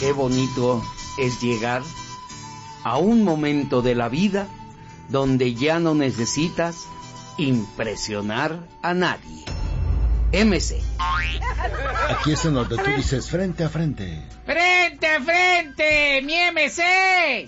Qué bonito es llegar a un momento de la vida donde ya no necesitas impresionar a nadie. MC. Aquí es en donde tú dices frente a frente. ¡Frente a frente, mi MC!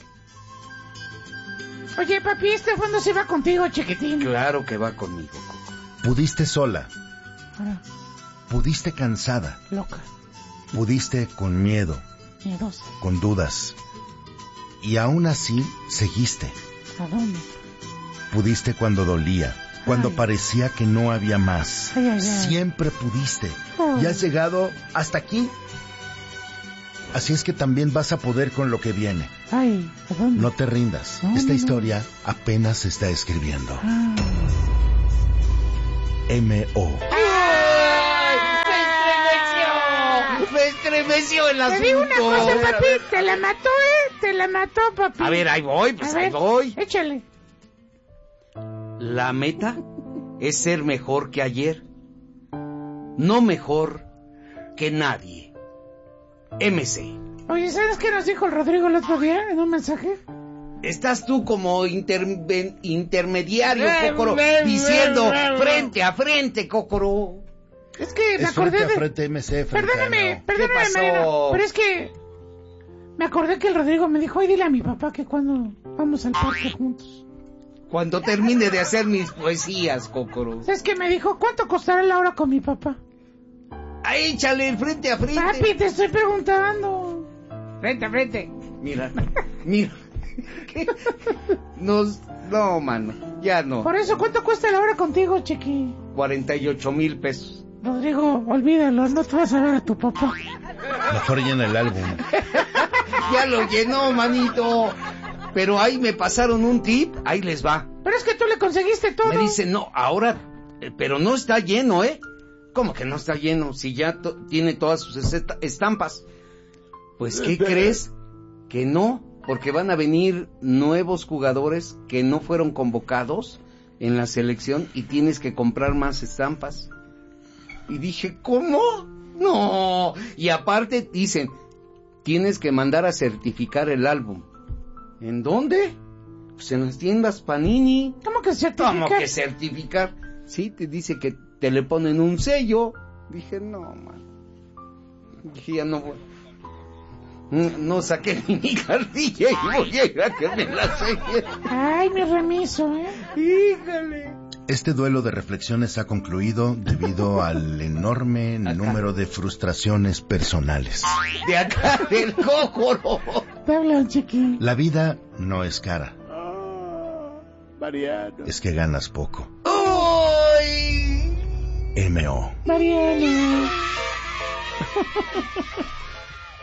Oye, papi, ¿este fondo se va contigo, chiquitín? Claro que va conmigo, Coco. Pudiste sola. Ahora, Pudiste cansada. loca, Pudiste con miedo, miedosa. con dudas. Y aún así seguiste. ¿A dónde? Pudiste cuando dolía, cuando Ay. parecía que no había más. Ay, ay, ay. Siempre pudiste. Ay. Y has llegado hasta aquí. Así es que también vas a poder con lo que viene. Ay, ¿a dónde? No te rindas. No, Esta no. historia apenas se está escribiendo. Ah. M.O. ¡Ay! ¡Me estremeció el Te asunto! digo una cosa, A ver, papi, te la mató, te la mató, papi. A ver, ahí voy, pues A ahí ver, voy. échale. La meta es ser mejor que ayer, no mejor que nadie. MC. Oye, ¿sabes qué nos dijo el Rodrigo el otro día en un mensaje? Estás tú como intermediario, Cócoro, diciendo frente a frente, Cócoro. Es que me Es acordé frente de... a frente MC, frente Perdóname, a perdóname, pasó? Mariano, pero es que me acordé que el Rodrigo me dijo, oye, dile a mi papá que cuando vamos al parque juntos. Cuando termine de hacer mis poesías, Cócoro. ¿Sabes qué me dijo? ¿Cuánto costará la hora con mi papá? Ahí, échale el frente a frente. Papi, te estoy preguntando. Frente a frente. Mira, mira. ¿Qué? No, mano, ya no. Por eso, ¿cuánto cuesta la hora contigo, chiqui? 48,000 pesos. Rodrigo, olvídalo, no te vas a ver a tu papá. Mejor llena el álbum. Ya lo llenó, manito. Pero ahí me pasaron un tip, ahí les va. Pero es que tú le conseguiste todo. Me dice, no, ahora, pero no está lleno, ¿eh? ¿Cómo que no está lleno? Si ya tiene todas sus estampas. Pues, ¿qué crees? Que no, porque van a venir nuevos jugadores que no fueron convocados en la selección y tienes que comprar más estampas. Y dije, ¿cómo? No. Y aparte dicen, tienes que mandar a certificar el álbum. ¿En dónde? Pues en las tiendas Panini. ¿Cómo que certificar? ¿Cómo que certificar? Sí, te dice que te le ponen un sello. Dije, no, man. Dije, ya no voy. No saqué ni mi cartilla y voy a ir a que me la selle. Ay, mi remiso, ¿eh? Híjole. Este duelo de reflexiones ha concluido debido al enorme número de frustraciones personales. De acá del Cócoro. Te hablan, chiqui. La vida no es cara, Mariano. es que ganas poco. ¡Uy! M.O. Mariano.